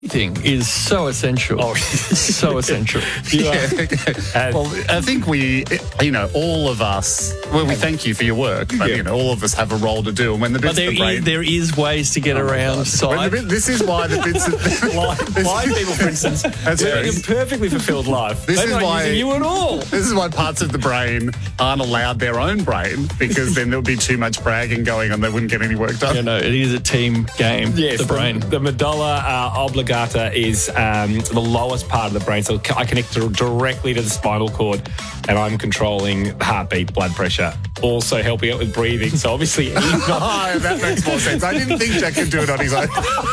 thing is so essential. Oh, so essential. Well, I think we, all of us, we thank you for your work, but, all of us have a role to do. And when the bits of the brain... there is ways to get around side. This is why the bits of... Blind people, for instance, living a perfectly fulfilled life. This They're is not why using you at all. This is why parts of the brain aren't allowed their own brain, because then there'll be too much bragging going on. They wouldn't get any work done. It is a team game. Yes, the brain. The medulla oblongata is the lowest part of the brain, so I connect directly to the spinal cord, and I'm controlling heartbeat, blood pressure, also helping out with breathing. So obviously, that makes more sense. I didn't think Jack could do it on his own.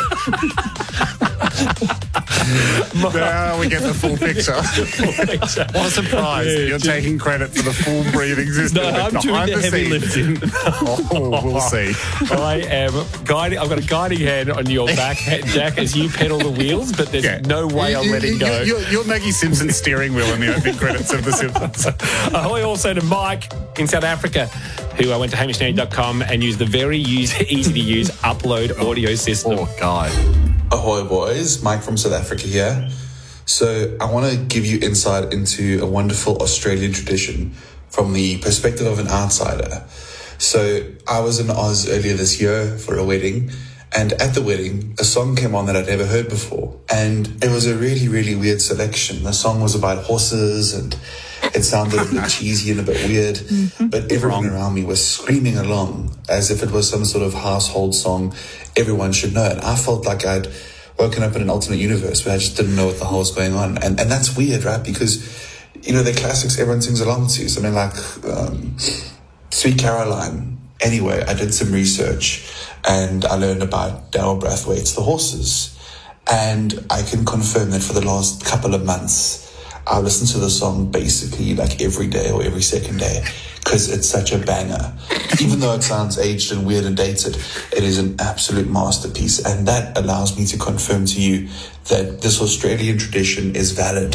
Now we get the full picture. What a surprise. You're taking credit for the full breathing system. No, I'm doing the heavy lifting. We'll see. I am guiding. I've got a guiding hand on your back, Jack, as you pedal the wheels, but there's no way I'm letting go. You're Maggie Simpson's steering wheel in the opening credits of The Simpsons. Ahoy also to Mike in South Africa, who went to hamishnady.com and used the very easy-to-use upload audio system. Oh, God. Ahoy, boys. Mike from South Africa here. So I want to give you insight into a wonderful Australian tradition from the perspective of an outsider. So I was in Oz earlier this year for a wedding, and at the wedding, a song came on that I'd never heard before. And it was a really, really weird selection. The song was about horses, and it sounded a bit cheesy and a bit weird, but everyone around me was screaming along as if it was some sort of household song everyone should know. And I felt like I'd woken up in an alternate universe where I just didn't know what the hell was going on. And that's weird, right? Because, they're classics everyone sings along to. Something like Sweet Caroline. Anyway, I did some research and I learned about Daryl Brathwaite's The Horses. And I can confirm that for the last couple of months, I listen to the song basically like every day or every second day because it's such a banger. Even though it sounds aged and weird and dated, it is an absolute masterpiece. And that allows me to confirm to you that this Australian tradition is valid.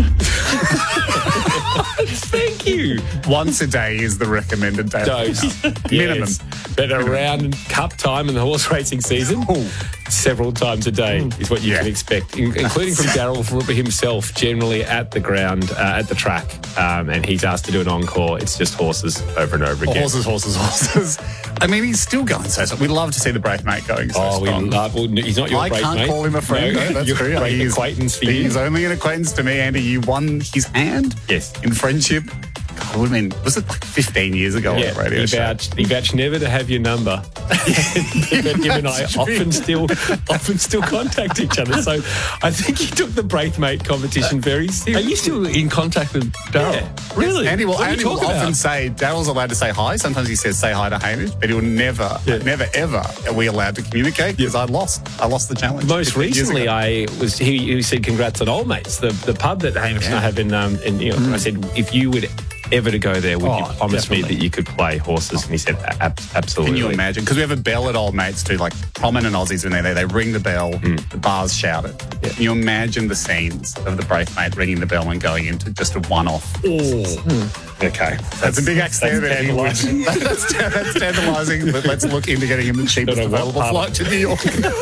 Thank you. Once a day is the recommended dose. Minimum. Yes. But around cup time in the horse racing season, several times a day is what you can expect, including from Daryl himself, generally at the ground, at the track. And he's asked to do an encore. It's just horses over and over again. Horses. I mean, he's still going so strong. We love to see the Braithmate going so strong. He's not your Braithmate. I can't call him a friend. No, that's true. Great acquaintance for you. He's only an acquaintance to me, Andy. You won his hand in friendship. God, was it like 15 years ago on the radio show? He vouched never to have your number. But him and I often still contact each other. So I think he took the Braithmate competition very seriously. Are you still in contact with Daryl? Yeah. Really? Andy will often say, Daryl's allowed to say hi. Sometimes he says, say hi to Hamish, but he will never, ever are we allowed to communicate because I lost the challenge. Most recently, he said, congrats on Old Mates, the pub that Hamish and I have in I said, if you would ever to go there, would you promise me that you could play horses? And he said, absolutely. Can you imagine? Because we have a bell at Old Mates too, like prominent Aussies when they're there. They ring the bell, the bars shout it. Yeah. Can you imagine the scenes of the Braithmate ringing the bell and going into just a one-off? Okay. That's a big axe there. That's scandalising, but let's look into getting him the cheapest available flight to New York.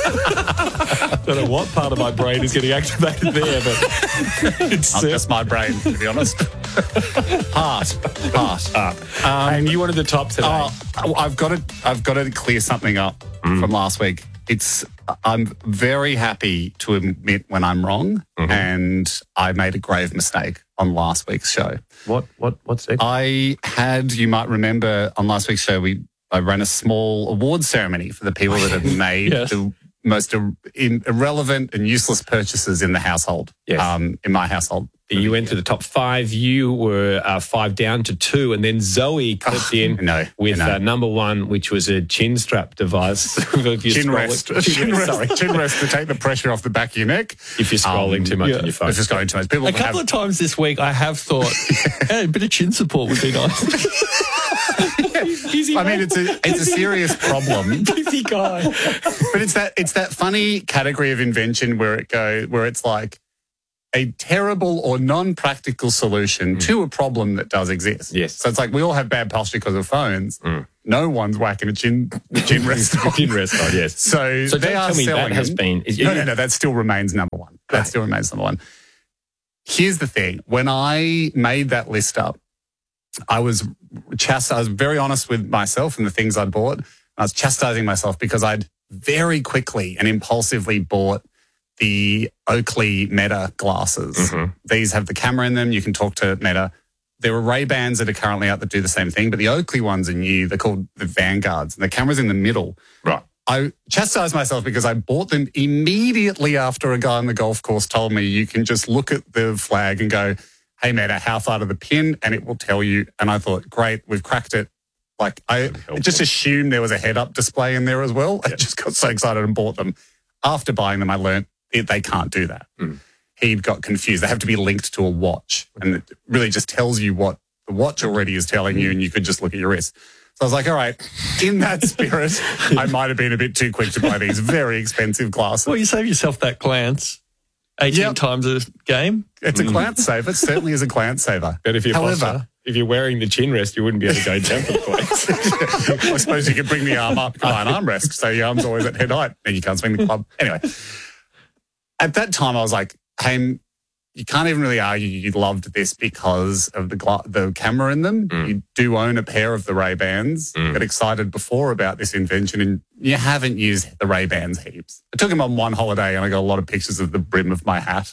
I don't know what part of my brain is getting activated there, but it's not just my brain, to be honest. Part. And you wanted the top today. I've got to clear something up from last week. I'm very happy to admit when I'm wrong, and I made a grave mistake on last week's show. What's that? You might remember on last week's show, I ran a small award ceremony for the people that have made the most irrelevant and useless purchases in the household. Yes. In my household. You went to the top 5. You were 5 down to 2, and then Zoe clipped in with number 1, which was a chin strap device. Chin rest to take the pressure off the back of your neck. If you're scrolling too much on your phone. If you're scrolling too much. A couple of times this week I have thought, hey, a bit of chin support would be nice. I mean, it's a serious problem. Busy guy. But it's that funny category of invention where it's like, a terrible or non-practical solution to a problem that does exist. Yes. So it's like we all have bad posture because of phones. No one's whacking a gin restaurant. Gin restaurant, yes. So So they don't are tell me selling that has them. been... No, that still remains number one. That still remains number one. Here's the thing. When I made that list up, I was very honest with myself and the things I bought. I was chastising myself because I'd very quickly and impulsively bought the Oakley Meta glasses. These have the camera in them. You can talk to Meta. There are Ray-Bans that are currently out that do the same thing, but the Oakley ones are new. They're called the Vanguards, and the camera's in the middle. Right. I chastised myself because I bought them immediately after a guy on the golf course told me you can just look at the flag and go, hey, Meta, how far to the pin? And it will tell you. And I thought, great, we've cracked it. Like, I just assumed there was a head-up display in there as well. I just got so excited and bought them. After buying them, I learned they can't do that. He got confused. They have to be linked to a watch. And it really just tells you what the watch already is telling you, and you could just look at your wrist. So I was like, all right, in that spirit, I might have been a bit too quick to buy these very expensive glasses. Well, you save yourself that glance 18 times a game. It's a glance saver. It certainly is a glance saver. But if you're wearing the chin rest, you wouldn't be able to go down for the glance. I suppose you could bring the arm up by an armrest, so your arm's always at head height, and you can't swing the club. Anyway, at that time, I was like, hey, you can't even really argue you loved this because of the camera in them. You do own a pair of the Ray-Bans. Got excited before about this invention, and you haven't used the Ray-Bans heaps. I took them on one holiday, and I got a lot of pictures of the brim of my hat.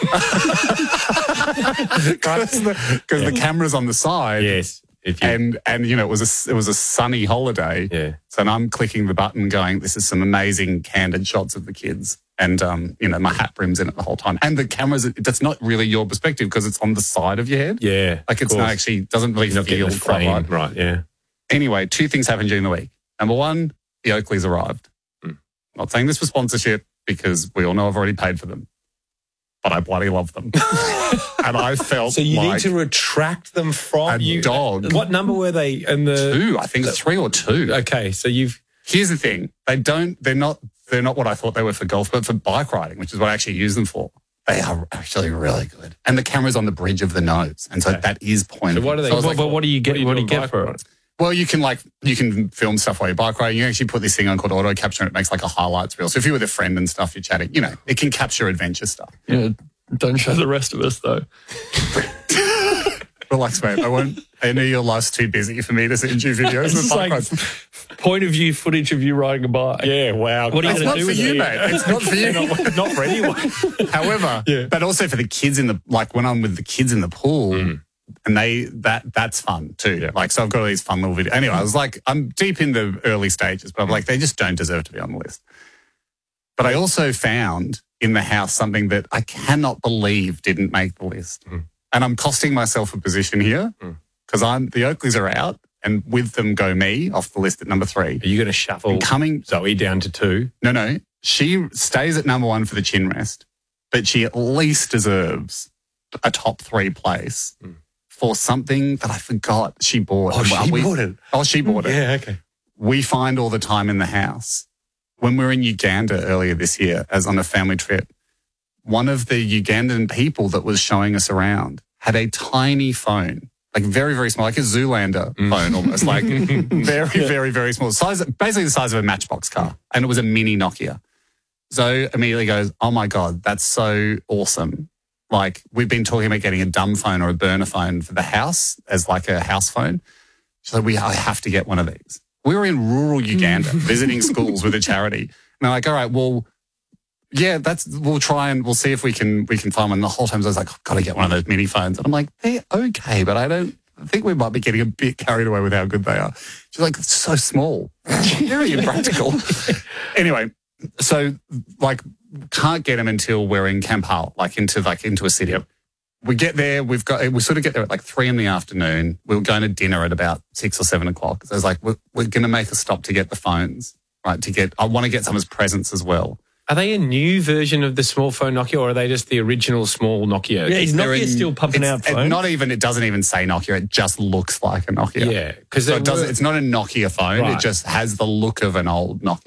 Because the camera's on the side. Yes. And you know, it was a sunny holiday. Yeah. So I'm clicking the button going, this is some amazing candid shots of the kids. And, you know, my hat brim's in it the whole time. And the camera's, that's not really your perspective because it's on the side of your head. Yeah. Like it's not actually, doesn't really feel quite right. Right, yeah. Anyway, two things happened during the week. Number one, the Oakleys arrived. Not saying this for sponsorship because we all know I've already paid for them. But I bloody love them. And I felt So you like need to retract them from a dog. What number were they? And Two, I think 3 or 2. Okay, so Here's the thing. They're not what I thought they were for golf, but for bike riding, which is what I actually use them for. They are actually really good. And the camera's on the bridge of the nose. And so that is pointed. So what are they? But what do you get? What do you get for it? Well, you can film stuff while you're bike riding. You can actually put this thing on called auto capture and it makes like a highlights reel. So if you're with a friend and stuff, you're chatting, you know, it can capture adventure stuff. Yeah, don't show the rest of us though. Relax, mate. I know your life's too busy for me to send you videos of bike rides. Point of view footage of you riding a bike. Yeah, wow. What are you going to do with it? It's not for you, mate. It's not for you. Not for anyone. However, but also for the kids when I'm with the kids in the pool, and that's fun too. Yeah. Like, so I've got all these fun little videos. Anyway, I was like, I'm deep in the early stages, but I'm like, they just don't deserve to be on the list. But I also found in the house something that I cannot believe didn't make the list. And I'm costing myself a position here because the Oakleys are out and with them go me off the list at number 3. Are you going to shuffle Zoe down to 2? No. She stays at number 1 for the chin rest, but she at least deserves a top 3 place for something that I forgot she bought. Oh, she bought it. Oh, she bought it. Yeah, okay. We find all the time in the house. When we were in Uganda earlier this year, as on a family trip, one of the Ugandan people that was showing us around had a tiny phone, like very, very small, like a Zoolander phone almost, like very, very, very small, basically the size of a Matchbox car. And it was a mini Nokia. Zoe immediately goes, oh my God, that's so awesome. Like, we've been talking about getting a dumb phone or a burner phone for the house as like a house phone. She's like, I have to get one of these. We were in rural Uganda visiting schools with a charity. And they're like, all right, well, yeah, we'll try and we'll see if we can find one. The whole time I was like, I've got to get one of those mini phones. And I'm like, they're okay, but I think we might be getting a bit carried away with how good they are. She's like, it's so small. Very impractical. Anyway, so like can't get them until we're in Kampala, into a city. Yep. We get there, we sort of get there at like 3 PM. We were going to dinner at about 6 or 7 o'clock. So I was like, we're going to make a stop to get the phones, right? I want to get some as presents as well. Are they a new version of the small phone Nokia, or are they just the original small Nokia? Yeah, is Nokia still pumping out phones? It doesn't even say Nokia. It just looks like a Nokia. Yeah. So it's not a Nokia phone. Right. It just has the look of an old Nokia,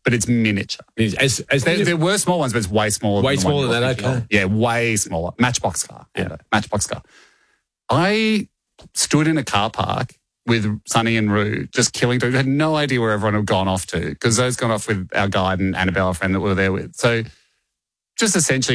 but it's miniature. There were small ones, but it's way smaller. Way smaller than that, okay. Yeah, way smaller. Matchbox car. Yeah, Matchbox car. I stood in a car park with Sonny and Rue just killing dogs. I had no idea where everyone had gone off to because those gone off with our guide and Annabelle, a friend that we were there with. So just essentially